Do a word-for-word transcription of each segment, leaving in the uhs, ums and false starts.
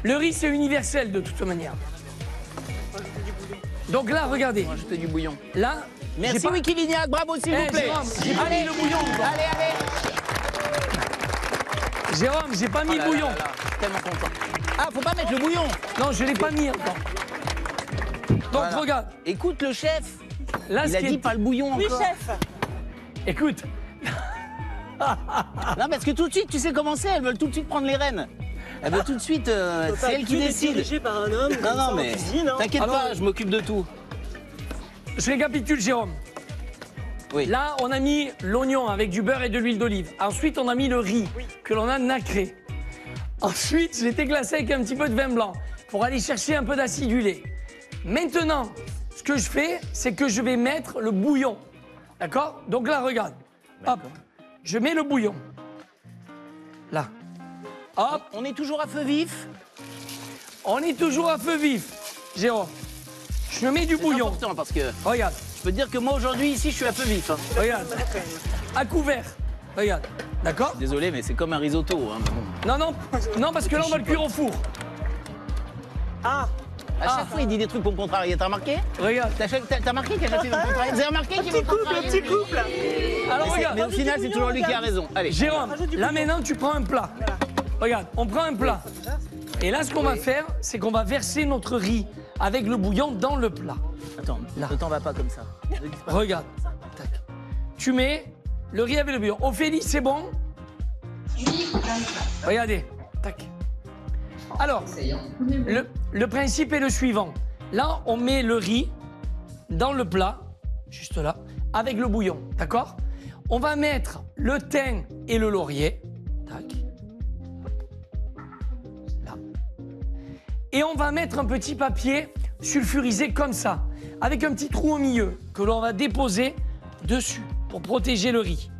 Le riz, c'est universel de toute manière. Donc là, regardez. Rajouter du bouillon. Là, merci pas... Wikilignac, bravo s'il hey, vous plaît. Jérôme, j'ai pas mis le bouillon. Allez, allez. Jérôme, j'ai pas mis oh le bouillon. Là, là, là. Tellement content. Ah, faut pas mettre le bouillon. Non, je l'ai pas mis encore. Donc voilà. Regarde. Écoute le chef. Là, il a dit est... pas le bouillon oui, encore. Oui, chef. Écoute. Non, parce que tout de suite, tu sais comment c'est, elles veulent tout de suite prendre les rênes. Elle veut tout de suite, euh, c'est elle qui décide. Dirigé par un homme. Non, non, mais hein. t'inquiète pas, je m'occupe de tout. Je récapitule, Jérôme. Oui. Là, on a mis l'oignon avec du beurre et de l'huile d'olive. Ensuite, on a mis le riz oui. que l'on a nacré. Ensuite, je l'ai glacé avec un petit peu de vin blanc pour aller chercher un peu d'acidulé. Maintenant, ce que je fais, c'est que je vais mettre le bouillon. D'accord? Donc là, regarde. Hop, je mets le bouillon. Là. Hop. On est toujours à feu vif. On est toujours à feu vif, Jérôme. Je mets du bouillon. C'est important parce que... Regarde. Je peux te dire que moi, aujourd'hui, ici, je suis à feu vif. Hein. Regarde. À couvert. Regarde. D'accord? Désolé, mais c'est comme un risotto. Hein. Non, non. Non, parce que là, on va le cuire au four. Ah. À chaque ah. fois, il dit des trucs pour me contrarier. T'as remarqué? Regarde. T'as remarqué qu'elle a fait me contrarier? Vous avez remarqué qu'il veut me contrarier? Un petit couple, un petit couple. Alors, mais regarde. Mais au final, c'est toujours lui qui a raison. Allez. Jérôme, là, maintenant, tu prends un plat. Voilà. Regarde, on prend un plat. Et là, ce qu'on oui. va faire, c'est qu'on va verser notre riz avec le bouillon dans le plat. Attends, là. Ne t'en va pas comme ça. Regarde. Tac. Tu mets le riz avec le bouillon. Ophélie, c'est bon? Regardez. Tac. Alors, le, le principe est le suivant. Là, on met le riz dans le plat, juste là, avec le bouillon, d'accord? On va mettre le thym et le laurier. Tac. Là. Et on va mettre un petit papier sulfurisé comme ça, avec un petit trou au milieu que l'on va déposer dessus pour protéger le riz.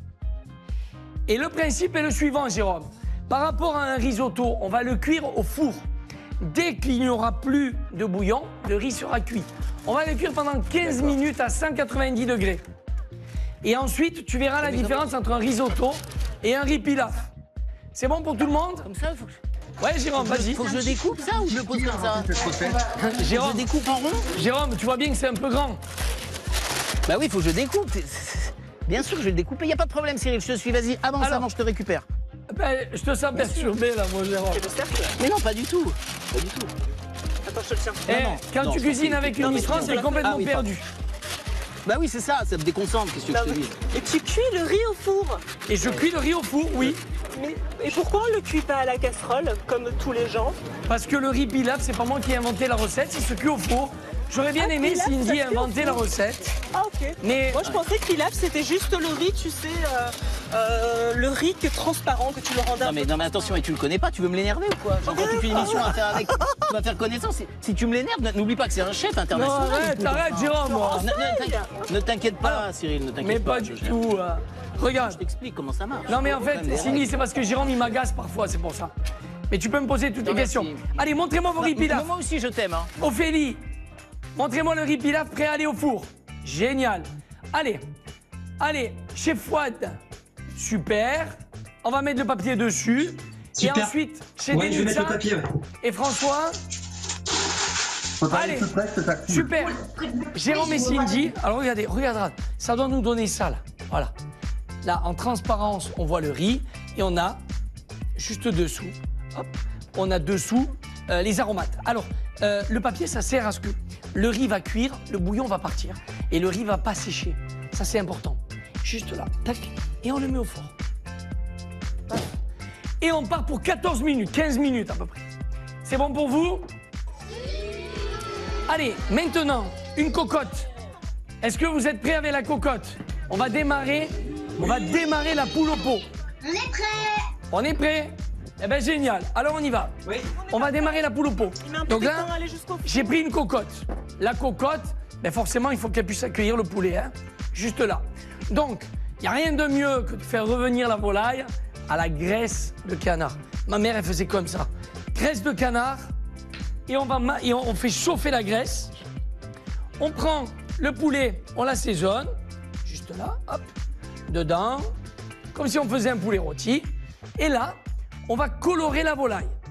Et le principe est le suivant, Jérôme. Par rapport à un risotto, on va le cuire au four. Dès qu'il n'y aura plus de bouillon, le riz sera cuit. On va le cuire pendant quinze minutes à cent quatre-vingt-dix degrés. Et ensuite, tu verras la différence entre un risotto et un riz pilaf. C'est bon pour tout le monde? Comme ça, il faut que je... Ouais, Jérôme, vas-y. Faut que je le découpe ça ou je le pose comme ça? Jérôme, je le découpe en rond? Jérôme, tu vois bien que c'est un peu grand. Bah oui, il faut que je découpe. Bien sûr que je vais le découper, il n'y a pas de problème, Cyril, je te suis, vas-y, avance Alors, avant, je te récupère. Ben, je te sens perturbé, là, mon Jérôme. C'est le cercle. Mais non, pas du tout. Pas du tout. Attends, je te le tiens. Eh, non, non. quand non, tu cuisines avec une mistral, c'est complètement ah, oui, perdu. Bah oui, c'est ça, ça me déconcentre, qu'est-ce que bah, je te dis. Et tu cuis le riz au four. Et je cuis le riz au four, oui. Mais, et pourquoi on ne le cuit pas à la casserole, comme tous les gens? Parce que le riz pilaf, c'est pas moi qui ai inventé la recette, il se cuit au four. J'aurais bien ah, aimé Cindy inventer la recette. Ah ok. Mais moi je pensais que pilaf c'était juste le riz, tu sais, euh, euh, le riz qui est transparent, que tu le rendais. Non mais, non mais attention, et tu le connais pas, tu veux me l'énerver ou quoi? J'ai encore toute une émission à faire avec. Tu vas faire connaissance. Si tu me l'énerves, n'oublie pas que c'est un chef international. Non arrête, arrête Jérôme. Ne t'inquiète pas Cyril, ne t'inquiète pas. Mais pas du tout. Euh, regarde. Je t'explique comment ça marche. Non mais en fait, Cindy, c'est parce que Jérôme il m'agace parfois, c'est pour ça. Mais tu peux me poser toutes les questions. Allez, montrez-moi vos riz pilaf. Moi aussi je t'aime. Ophélie. Montrez-moi le riz pilaf prêt à aller au four. Génial. Allez, allez, chef Fouad. Super. On va mettre le papier dessus. Super. Et ensuite, chez ouais, Denitza le papier, ouais. Et François. Allez, super. Jérôme et Cindy. Alors regardez, regardez, ça doit nous donner ça là. Voilà. Là, en transparence, on voit le riz et on a juste dessous. Hop, on a dessous euh, les aromates. Alors, euh, le papier, ça sert à ce que le riz va cuire, le bouillon va partir et le riz va pas sécher. Ça, c'est important. Juste là, tac, et on le met au four. Et on part pour quatorze minutes, quinze minutes à peu près. C'est bon pour vous? Allez, maintenant, une cocotte. Est-ce que vous êtes prêts avec la cocotte? On va démarrer, on va démarrer la poule au pot. On est prêts. On est prêts? Eh bien, génial. Alors, on y va. Oui. On va démarrer la poule au pot. Donc là, j'ai pris une cocotte. La cocotte, ben forcément, il faut qu'elle puisse accueillir le poulet. Hein, juste là. Donc, il n'y a rien de mieux que de faire revenir la volaille à la graisse de canard. Ma mère, elle faisait comme ça. Graisse de canard. Et on, va et on fait chauffer la graisse. On prend le poulet, on l'assaisonne. Juste là, hop. Dedans. Comme si on faisait un poulet rôti. Et là, on va colorer la volaille.